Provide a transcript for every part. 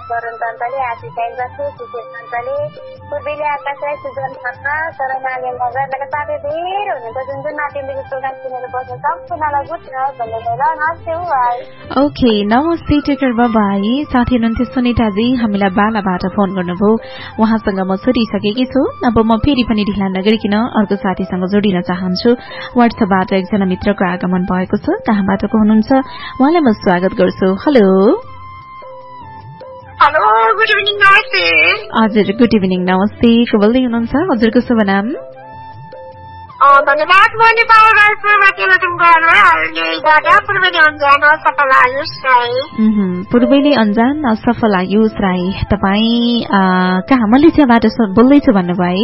तरुण तन्तले आशिष राईको सुशील तन्तले पूर्वेली आकाशलाई सुजन थापा तर नागेन नगरका साथै धेरै हुनुहुन्छ जुन जुन नातिनीको प्रोग्राम सुनेर बस्नु सम्पूर्णलाई गुड भन्दै नमस्ते भाइ। ओके नमस्ते टेकर बाबाई। साथी हुनुहुन्थ्यो सुनिताजी हामीलाई बालाबाट फोन गर्नुभयो उहाँसँग म छुटिसकेकी छु। अब म फेरि पनि ढिला नगरिकन अर्को साथीसँग जोडिन चाहन्छु। वाट्सएपबाट एकजना मित्रको आगमन भएको छ कहाँबाट को हुनुहुन्छ उहाँलाई म स्वागत गर्छु। हेलो हेलो गुड इभिनिङ नमस्ते। हजुर गुड इभिनिङ नमस्ते को बोल्दै हुनुहुन्छ हजुरको शुभ नाम? धन्यवाद म नेपाल रायपुरबाट पूर्वेली अन्जान असफल आयुष राई। पूर्वेली अन्जान असफल आयुष राई तपाईँ कहाँ मलेसियाबाट बोल्दैछु भन्नुभयो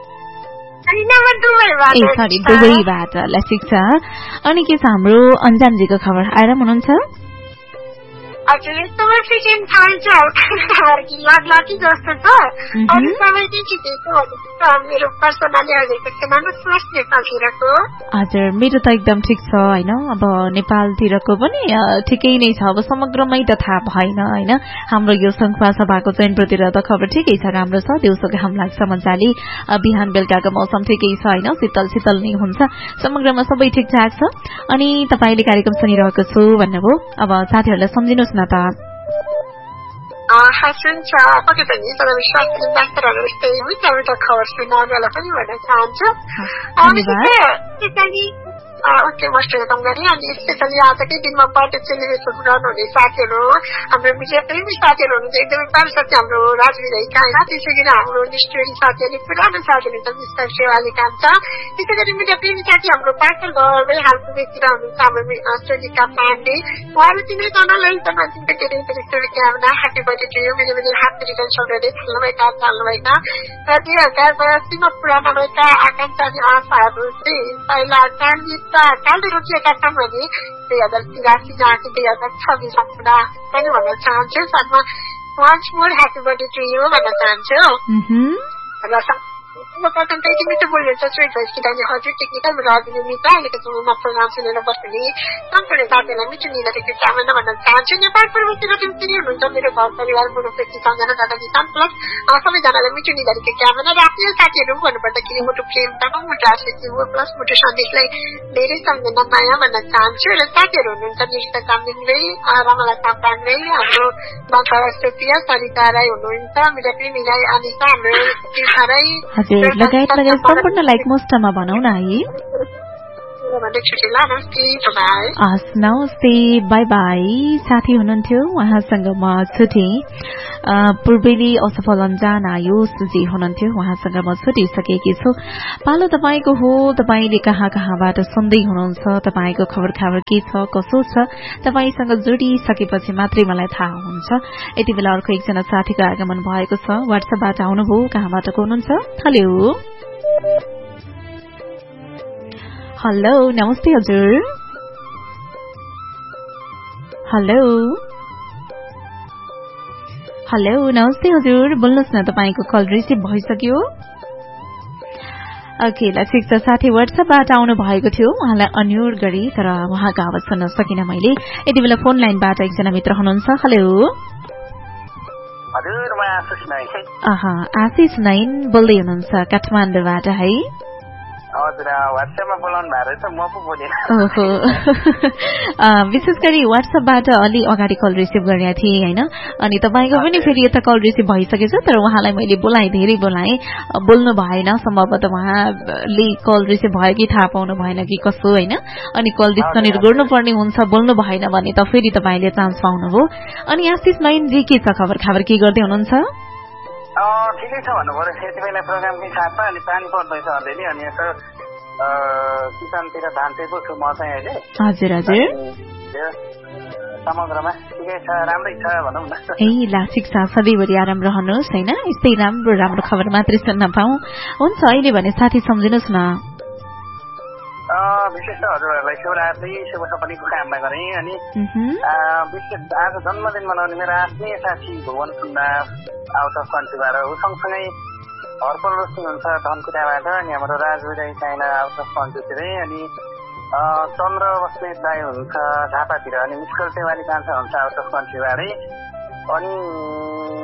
है? सरी दुबईबाट ल ठिक छ। अनि के छ हाम्रो अन्जानजीको खबर आएर हुनुहुन्छ? हजुर एकदमै फिट एन्ड फाइन छ लाग्लाकी जस्तो छ अरू सबै चाहिँ ठिकै छ मेरो पर्सनली हजुरको सेनामा फर्स्ट नेपालतिरको। हजुर मेरो त एकदम ठिक छ होइन। अब नेपालतिरको पनि ठिकै नै छ। अब समग्रमै त थाहा भएन होइन। हाम्रो यो संखुवा सभाको चयनप्रतिर त खबर ठिकै छ राम्रो छ। दिउँसो घाम लाग्छ मजाले बिहान बेलुकाको मौसम ठिकै छ होइन शीतल शीतल नै हुन्छ समग्रमा सबै ठिकठाक छ। अनि तपाईँले कार्यक्रम सुनिरहेको छु भन्नुभयो अब साथीहरूलाई सम्झिनुहोस् न त। हुन्छ पक्कै पनि तर स्वास्थ्य डाक्टरहरू यस्तै हुन्छ एउटा खबर सुनाउनेलाई पनि भन्न चाहन्छु। ओके मस्ट वेलकम गरेँ। अनि स्पेसली आजकै दिनमा बर्थडे सेलिब्रेसन गर्नुहुने साथीहरू हाम्रो मिडिया प्रेमी साथीहरू हुनुहुन्छ एकदमै प्राण साथी हाम्रो राजविधायिका होइन त्यसै गरी हाम्रो निष्ठोरी साथीहरू पुरानो साथीहरू हुन्छ मिस्टर सेवाली कान्छ त्यसै गरी मिडिया प्रेमी साथी हाम्रो पार्सल घरमै हालको व्यक्ति रहनुहुन्छ हाम्रो सोनिका पाण्डे उहाँहरू तिनैजनालाई जन्मदिनको धेरै धेरै शुभकामना ह्याप्पी बर्थडे टु यु। मेरो हात रिटर्न सौर्यले खेल्नुभएका चाल्नुभएका र 2082 मा पुराना भएका आकांक्षा अनि आशाहरू चाहिँ पहिला कालले रोकिएका छन् भने 2083 जहाँको 2026 सम्पूर्ण पनि भन्न चाहन्छु। साथमा once more happy birthday to you भन्न चाहन्छु। र प्रथम त यति मिठो बोल्नुहुन्छ स्वेट भइस किनभने हजुर टेक्निकल राजनीति मित्र अहिलेको समयमा प्रोग्राम सुनेर बस्ने सम्पूर्ण साथीहरूलाई मिठो निधारेको कामना भन्न चाहन्छु। नेपाल पूर्वतिर टिमसिरी हुनुहुन्छ मेरो घर परिवार बुढो व्यक्ति सम्झना दादा किसान प्लस सबैजनालाई मिठो निधारेको कामना र आफ्नो साथीहरू भन्नुपर्दाखेरि मुटु प्रेम तामाङ मुटु आशिष प्लस मुटु सन्देशलाई धेरै सम्झना माया भन्न चाहन्छु। र साथीहरू हुनुहुन्छ निष्ठा कामदिङले रमला तापाङले हाम्रो बाबा सोफिया सरिता राई हुनुहुन्छ मिडिया प्रेमी राई अनिता हाम्रो तीर्था राई लगायत सम्पूर्णलाई मुष्टमा भनौँ न है। नमस्ते बाई बाई। साथी हुनुहुन्थ्यो उहाँसँग म छुटे पूर्वेली असफल अन्जान आयुषजी हुनुहुन्थ्यो उहाँसँग म छुटिसकेकी छु। पालो तपाईँको हो तपाईँले कहाँ कहाँबाट सुन्दै हुनुहुन्छ तपाईँको खबर खबर के छ कसो छ तपाईँसँग जोडिसकेपछि मात्रै मलाई थाहा हुन्छ। यति बेला अर्को एकजना साथीको आगमन भएको छ वाट्सएपबाट आउनुभयो कहाँबाट को हुनुहुन्छ? हेलो हेलो नमस्ते हजुर। हेलो हेलो नमस्ते हजुर बोल्नुहोस् न तपाईँको कल रिसिभ भइसक्यो? ओके ल ठिक छ। साथी वाट्सएपबाट आउनु भएको थियो उहाँलाई अन्योर गरी तर उहाँको आवाज सुन्न सकिनँ मैले। यति बेला फोन लाइनबाट एकजना मित्र हुनुहुन्छ। हेलो आशिष नाइन बोल्दै हुनुहुन्छ काठमाडौँबाट है? विशेष गरी वाट्सएपबाट अलि अगाडि कल रिसिभ गरेका थिएँ होइन। अनि तपाईँको पनि फेरि यता कल रिसिभ भइसकेछ तर उहाँलाई मैले बोलाएँ धेरै बोलाएँ बोल्नु भएन सम्भवतः उहाँले कल रिसिभ भयो कि थाहा पाउनु भएन कि कसो होइन। अनि कल डिस्कनेक्ट गर्नुपर्ने हुन्छ बोल्नु भएन भने त फेरि तपाईँले चान्स पाउनुभयो। अनि आशिष नाइनजी के छ खबर खबर के गर्दै हुनुहुन्छ? ठिकै छ भन्नु पर्यो यति बेला प्रोग्रामकै साथमा अनि पानी पर्दैछ अलिअलि अनि यसो किसानतिर धानतिर छु म चाहिँ अहिले। हजुर हजुर समग्रमा ठिकै छ राम्रै छ भनौँ न। ए ल ठिक छ सधैँभरि आराम रहनुहोस् होइन यस्तै राम्रो राम्रो खबर मात्रै सुन्न पाऊँ। हुन्छ अहिले भने साथी सम्झिनुहोस् न। विशेष त हजुरहरूलाई शिवरात्रि शुभ सपनीको कामना गरेँ। अनि विशेष आज जन्मदिन मनाउने मेरो आफ्नै साथी भुवन सुन्दास आउट अफ कन्ट्रीबाट ऊ सँगसँगै हर्पल रोशनी हुन्छ धनकुटाबाट अनि हाम्रो राजविधायी चाइना आउट अफ कन्ट्रीतिरै अनि चन्द्र बस्नेत दाई हुन्छ झापातिर अनि मिस्कल सेवाली कान्छा हुन्छ आउट अफ कन्ट्रीबाटै अनि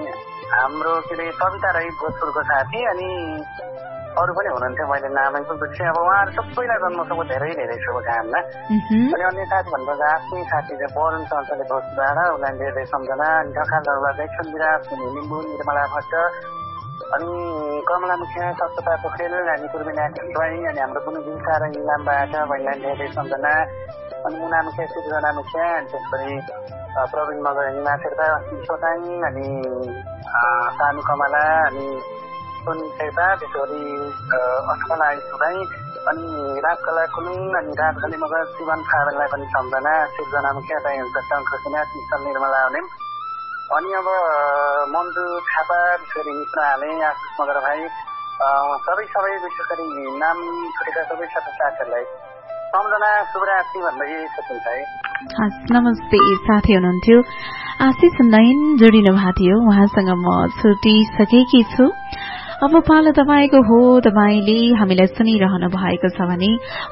हाम्रो के अरे सविता राई भोजपुरको साथी अनि अरू पनि हुनुहुन्थ्यो मैले नामै पनि बिर्सेँ अब उहाँहरू सबैलाई जन्मोत्सवको धेरै धेरै शुभकामना अनि अन्य साथी भन्दा आफ्नै साथी चाहिँ वरुण चञ्चले भोजबाट उसलाई धेरै सम्झना अनि ढकालहरूबाट जैक्सन विराज लिम्बू निर्मला भट्ट अनि कमला मुखिया सप्तता पोखरेल अनि पूर्वी नारायण स्वाई अनि हाम्रो कुनै दिलसा र इलामबाट बहिनीलाई धेरै सम्झना अनि मुना मुखिया सिद्धना मुखिया अनि त्यसपछि प्रवीण मगर हिमा शेर्पा सोताङ अनि सानु कमला अनि सुन शेर्पा त्यसरी अठकला सुदाई अनि राजकला कुलुङ अनि राजकली मगर शिवन फारललाई पनि सम्झना सिर्जना मुखिया दाई हुन्छ शङ्खसिना निश्चल निर्मला हुने अनि अब मन्जु थापा विशेष मित्र हाले आशिष मगर भाइ सबै विशेष गरी नाम छुटेका सबै साथीहरूलाई सम्झना शुभरात्रि भन्दै सकिन्छ है। नमस्ते साथी हुनुहुन्थ्यो आशिष नयन जोडिनु भएको थियो उहाँसँग म छुटिसकेकी छु। अब पालो तपाईँको हो तपाईँले हामीलाई सुनिरहनु भएको छ भने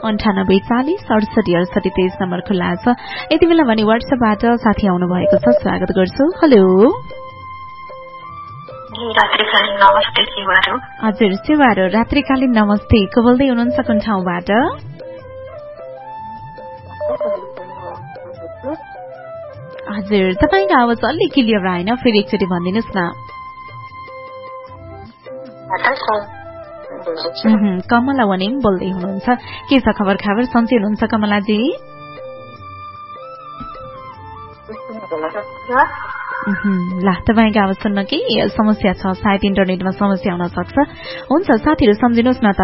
9840686823 नम्बर खुल्ला छ। यति बेला भने व्हाट्सएपबाट साथी आउनु भएको छ स्वागत गर्छु। हेलो हजुर सेवारो रात्रिकालीन नमस्ते को बोल्दै हुनुहुन्छ कुन ठाउँबाट? हजुर तपाईँको आवाज अलि क्लियर आएन फेरि एकचोटि भनिदिनुहोस् न। कमला वने बोल्दै हुनुहुन्छ के छ खबर सन्चै हुनुहुन्छ कमलाजी? ल तपाईँको आवाज सुन्न के समस्या छ सायद इन्टरनेटमा समस्या हुन सक्छ। हुन्छ साथीहरू सम्झिनुहोस् न त।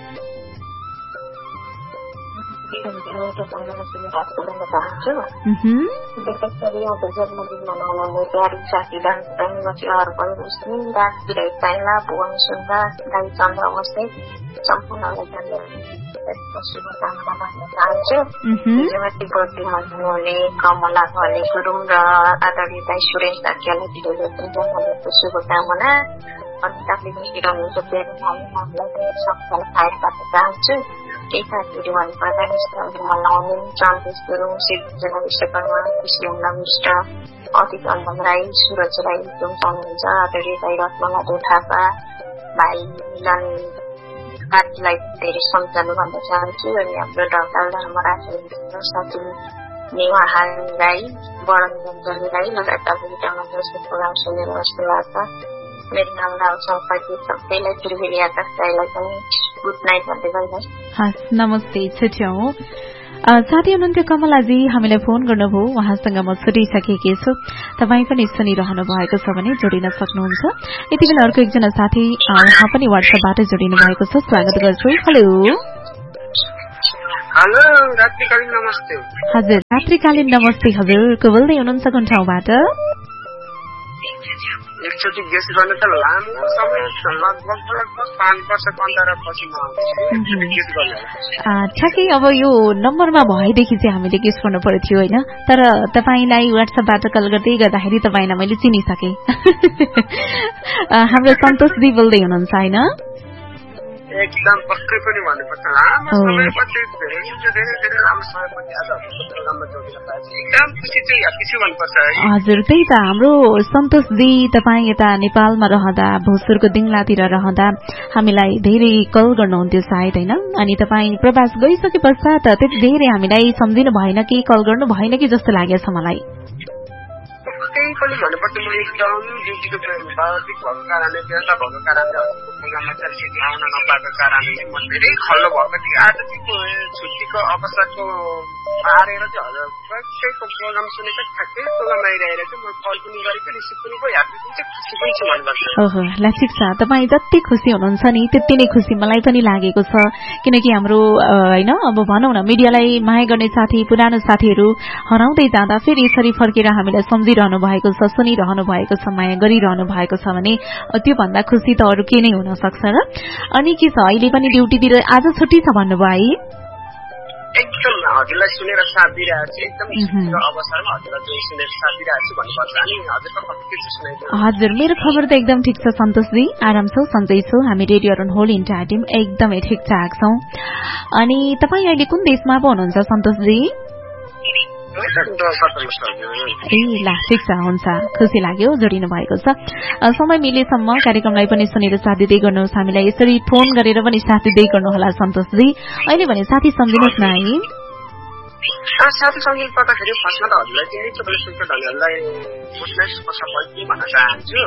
जन्मदिन मनाउनु प्यारी साथी अर्पण मुस्लिम राज विराई पाइला भुवन सुन्दा दाई चन्द्र बस्दै सम्पूर्णलाई शुभकामना भन्न चाहन्छु। हिजोमाथि बर्थडे मनाउनुहुने कमला घले गुरुङ र आदरणीय दाई सुरेश साक्यालाई जन्मदिनको शुभकामना अनि काफी बसिरहनुहुन्छ हामीलाई सबैलाई फायर गर्न चाहन्छु। केही साथीहरू भन्नुपर्दा मनाउने चन्द्रेश गुरुङ शिवजना विश्वकर्मा कृष्ण विष्ट अति चन्दन राई सुरज राई हुनुहुन्छ आदरणीय दाई रत्नलाल थापा भाइ मिलन साथीलाई धेरै सम्झनु भन्न चाहन्छु। अनि हाम्रो ढकाल धर्मरा साथी नेवाहाङ राई वरणजन राई लगायत प्रोग्राम सुनेर बस्नुभएको मेरो नाम रावसँग सबैलाई त्रिवेणी आकाश राईलाई पनि गुड नाइट भन्दै गइरहेँ। हस् नमस्ते छुट्याउँ। साथी हुनुहुन्थ्यो कमलाजी हामीलाई फोन गर्नुभयो उहाँसँग म छुटिसकेकी छु। तपाईँ पनि सुनिरहनु भएको छ भने जोडिन सक्नुहुन्छ। यति बेला अर्को एकजना साथी उहाँ पनि व्हाट्सएपबाट जोडिनु भएको छ स्वागत गर्छु। हेलो हेलो रात्रिकालीन नमस्ते। हजुर रात्रिकालीन नमस्ते हजुर को बोल्दै हुनुहुन्छ कुन ठाउँबाट? एकचोटि गेस गर्नु त लामो समय लगभग 5 वर्षको अन्तरपछि म गेस गर्नु ठ्याक्कै अब यो नम्बरमा भएदेखि चाहिँ हामीले गेस गर्नु पर्थ्यो होइन। तर तपाईँलाई व्हाट्सएपबाट कल गर्दै गर्दाखेरि तपाईँलाई मैले चिनिसकेँ। हाम्रो सन्तोषजी बोल्दै हुनुहुन्छ होइन? एकदम पक्कै पनि भन्नुपर्छ लामो समयपछि धेरै लामो समयपछि आज प्रोग्राममा जोडिन पाएछु एकदम खुसी चाहिँ हैप्पी छु भन्नुपर्छ। हजुर त्यही त हाम्रो सन्तोषजी तपाईँ यता नेपालमा रहँदा भोजपुरको दिङलातिर रहँदा हामीलाई धेरै कल गर्नुहुन्थ्यो सायद होइन। अनि तपाईँ प्रवास गइसके पश्चात त्यति धेरै हामीलाई सम्झिनु भएन कि कल गर्नु भएन कि जस्तो लागेछ मलाई। केही पनि भन्नुपर्छ म एकदम ड्युटीको बाधित भएको कारणले व्यस्त भएको कारणले प्रोग्राममा चाहिँ आउन नपाएको कारणले म धेरै खल्लो भएको थियो। आज चाहिँ छुट्टीको अवसरको मारेर चाहिँ हजुर प्रत्येकको प्रोग्राम सुनेर ठ्याक्कै प्रोग्राम आइरहेर चाहिँ म कल पनि गरेको रिसिभ पनि भयो ह्याप्पी पनि चाहिँ खुसी पनि छु भन्नुपर्छ। ओहो ल ठिक छ तपाईँ जति खुसी हुनुहुन्छ नि त्यति नै खुसी मलाई पनि लागेको छ। किनकि हाम्रो होइन अब भनौँ न मिडियालाई माया गर्ने साथी पुरानो साथीहरू हराउँदै जाँदा फेरि यसरी फर्केर हामीलाई सम्झिरहनु भएको छ सुनिरहनु भएको छ माया गरिरहनु भएको छ भने त्योभन्दा खुसी त अरू के नै हुन सक्छ र। अनि के छ अहिले पनि ड्युटीतिर आज छुट्टी छ भन्नुभयो है? एकदम हजुरलाई सुनेर साथ दिइरहेको छु एकदम अवसरमा हजुरलाई सुनेर साथ दिइरहेको छु भन्नुपर्छ। अनि हजुरको खबर के छ सुनाइदिनु? हजुर मेरो खबर त एकदम ठिक छ सन्तोषजी आराम छौ सन्चै छौ हामी radio run whole entire team एकदमै ठिकठाक छौँ। अनि तपाईँ अहिले कुन देशमा पो हुनुहुन्छ सन्तोषजी? ए ल ठिक छ हुन्छ खुसी लाग्यो जोडिनु भएको छ समय मिलेसम्म कार्यक्रमलाई पनि सुनेर साथ दिँदै गर्नुहोस् हामीलाई यसरी फोन गरेर पनि साथ दिँदै गर्नुहोला सन्तोषजी अहिले भने साथी सम्झिनुहोस् न है साथी सम्झिनु पर्दाखेरि फर्स्टमा त हजुरलाई त्यही तपाईँले सुन्छ धनीहरूलाई बुझ्नै सबै भन्न चाहन्छु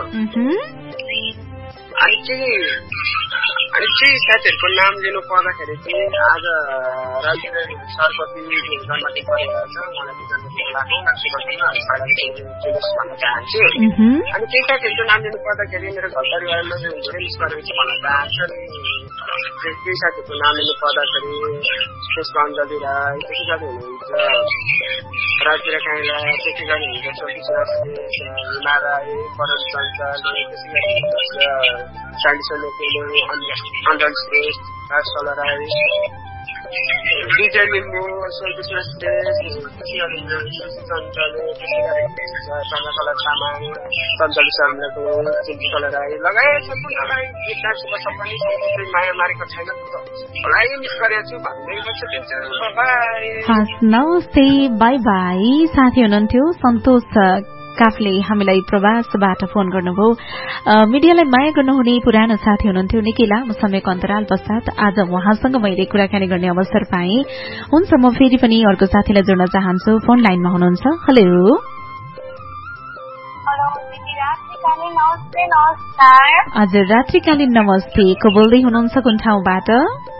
अनि केही साथीहरूको नाम लिनु पर्दाखेरि चाहिँ आज राजु सरपति जन्मदिन परेको छ मलाई जन्मदिन भन्न चाहन्छु अनि केही साथीहरूको नाम लिनु पर्दाखेरि मेरो घर परिवारमा धेरै मिस गरेको छ भन्न चाहन्छु केही साथीहरूको नाम लिनु पर्दाखेरि पुष्पाञ्जली राई त्यसै गरी हुनुहुन्छ राजवीर काइला त्यसै गरी हुनुहुन्छ सतीश राष्ट्रिय हिमा राई करण चञ्चल त्यसै गरी हुनुहुन्छ सालिसन अञ्जल श्रेष्ठ राजकला राई विजय लिम्बू स्वर्गीय श्रेष्ठ त्यसै गरी चञ्चल त्यसै गरी चन्द्रकला तामाङ चञ्चल शर्माको चिन्तिकला राई लगायत सम्पूर्णलाई गीतनाथ शुभ सपनी सम्पूर्ण माया मारेको छैन मलाई मिस गरेको छु भन्दै नमस्ते बाई बाई साथी हुनुहुन्थ्यो सन्तोष काफले हामीलाई प्रवासबाट फोन गर्नुभयो मिडियालाई माया गर्नुहुने पुरानो साथी हुनुहुन्थ्यो निकै लामो समयको अन्तराल पश्चात आज उहाँसँग मैले कुराकानी गर्ने अवसर पाएँ हुन्छ म फेरि पनि अर्को साथीलाई जोड्न चाहन्छु फोन लाइनमा हुनुहुन्छ हेलो हजुर रात्रिकालीन नमस्ते को बोल्दै हुनुहुन्छ कुन ठाउँबाट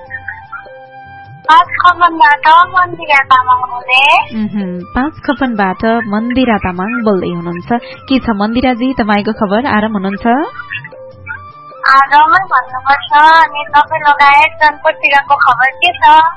पाँचखपनबाट मन्दिरा तामाङ बोल्दै हुनुहुन्छ के छ मन्दिराजी तपाईँको खबर आराम हुनुहुन्छ आरामै भन्नुपर्छ अनि तपाईँ लगायत जनकपुरतिरको खबर के छ